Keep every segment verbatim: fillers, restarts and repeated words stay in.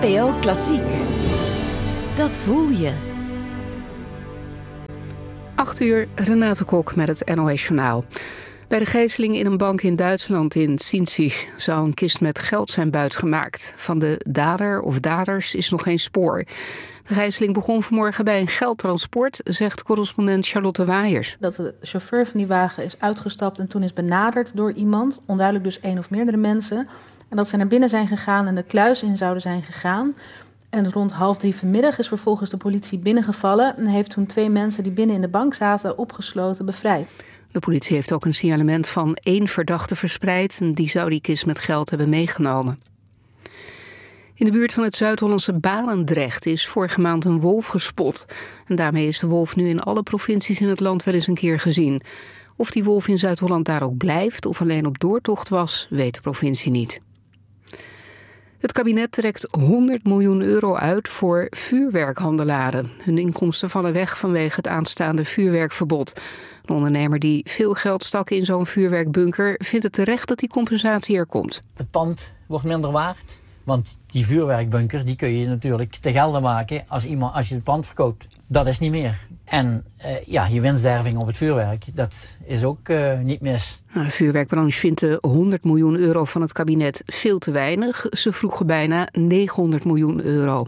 N P O Klassiek. Dat voel je. acht uur, Renate Kok met het N O S Journaal. Bij de gijzeling in een bank in Duitsland in Sinzig zou een kist met geld zijn buitgemaakt. Van de dader of daders is nog geen spoor. De gijzeling begon vanmorgen bij een geldtransport, zegt correspondent Charlotte Waaiers. Dat de chauffeur van die wagen is uitgestapt en toen is benaderd door iemand, onduidelijk dus één of meerdere mensen. En dat ze naar binnen zijn gegaan en de kluis in zouden zijn gegaan. En rond half drie vanmiddag is vervolgens de politie binnengevallen en heeft toen twee mensen die binnen in de bank zaten opgesloten bevrijd. De politie heeft ook een signalement van één verdachte verspreid en die zou die kist met geld hebben meegenomen. In de buurt van het Zuid-Hollandse Barendrecht is vorige maand een wolf gespot. En daarmee is de wolf nu in alle provincies in het land wel eens een keer gezien. Of die wolf in Zuid-Holland daar ook blijft of alleen op doortocht was, weet de provincie niet. Het kabinet trekt honderd miljoen euro uit voor vuurwerkhandelaren. Hun inkomsten vallen weg vanwege het aanstaande vuurwerkverbod. Een ondernemer die veel geld stak in zo'n vuurwerkbunker vindt het terecht dat die compensatie er komt. Het pand wordt minder waard, want die vuurwerkbunkers die kun je natuurlijk te gelden maken als, iemand, als je het pand verkoopt. Dat is niet meer. En uh, ja, je winstderving op het vuurwerk, dat is ook uh, niet mis. De vuurwerkbranche vindt de honderd miljoen euro van het kabinet veel te weinig. Ze vroegen bijna negenhonderd miljoen euro.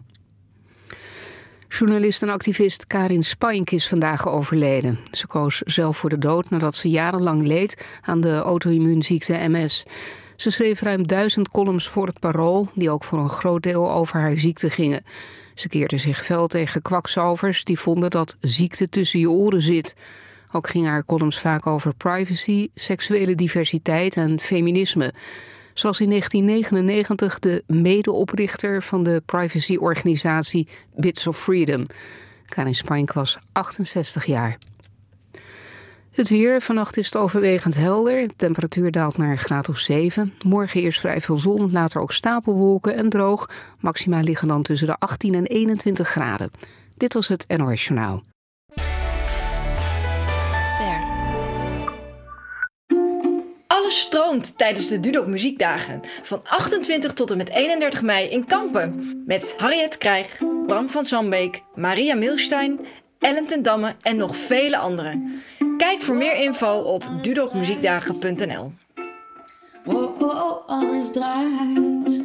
Journalist en activist Karin Spaink is vandaag overleden. Ze koos zelf voor de dood nadat ze jarenlang leed aan de auto-immuunziekte M S. Ze schreef ruim duizend columns voor het Parool, die ook voor een groot deel over haar ziekte gingen. Ze keerde zich fel tegen kwakzalvers die vonden dat ziekte tussen je oren zit. Ook gingen haar columns vaak over privacy, seksuele diversiteit en feminisme. Ze was in negentien negenennegentig de medeoprichter van de privacyorganisatie Bits of Freedom. Karin Spaink was achtenzestig jaar. Het weer. Vannacht is het overwegend helder. De temperatuur daalt naar een graad of zeven. Morgen eerst vrij veel zon, later ook stapelwolken en droog. Maxima liggen dan tussen de achttien en eenentwintig graden. Dit was het N O S Journaal. Ster. Alles stroomt tijdens de Dudok Muziekdagen. Van achtentwintig tot en met eenendertig mei in Kampen. Met Harriet Krijg, Bram van Sambeek, Maria Milstein, Ellen ten Damme en nog vele anderen. Kijk voor meer info op dudokmuziekdagen punt n l. Oh, oh, oh, alles draait.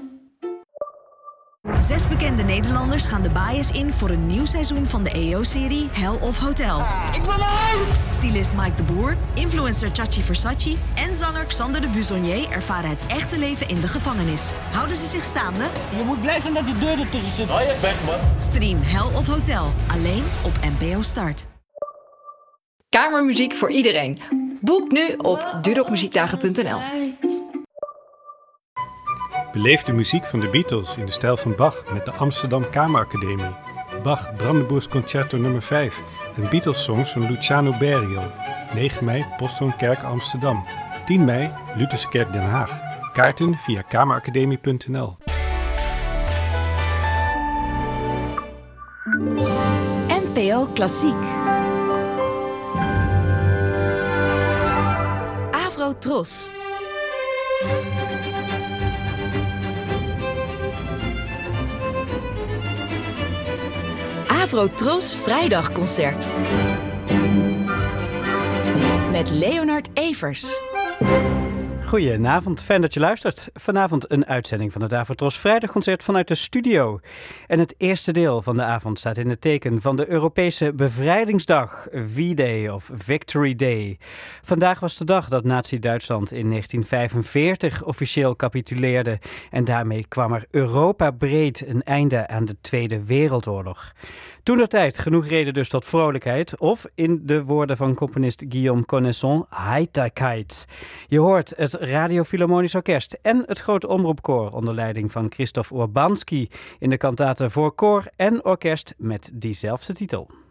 Zes bekende Nederlanders gaan de bias in voor een nieuw seizoen van de E O-serie Hell of Hotel. Ik wil uit! Stylist Mike de Boer, influencer Chachi Versace en zanger Xander de Buzonier ervaren het echte leven in de gevangenis. Houden ze zich staande? Je moet blij zijn dat die deur ertussen zit. Hou je bek, man. Stream Hell of Hotel, alleen op N P O Start. Kamermuziek voor iedereen. Boek nu op dudokmuziekdagen punt n l. Beleef de muziek van de Beatles in de stijl van Bach met de Amsterdam Kameracademie. Bach Brandenburgs Concerto nummer vijf en Beatles-songs van Luciano Berio. negen mei, Posthoonkerk Amsterdam. tien mei, Lutherse Kerk Den Haag. Kaarten via kameracademie punt n l. N P O Klassiek. Avro Tros. Avro Tros Vrijdagconcert. Met Leonard Evers. Goedenavond, fijn dat je luistert. Vanavond een uitzending van het Avotros Vrijdagconcert vanuit de studio. En het eerste deel van de avond staat in het teken van de Europese Bevrijdingsdag, V-Day of Victory Day. Vandaag was de dag dat Nazi-Duitsland in negentien vijfenveertig officieel capituleerde. En daarmee kwam er Europa breed een einde aan de Tweede Wereldoorlog. Toentertijd genoeg reden dus tot vrolijkheid, of in de woorden van componist Guillaume Connaisson, Heiterkeit. Je hoort het Radio Philharmonisch Orkest en het Grote Omroepkoor onder leiding van Christoph Urbanski in de kantate voor koor en orkest met diezelfde titel.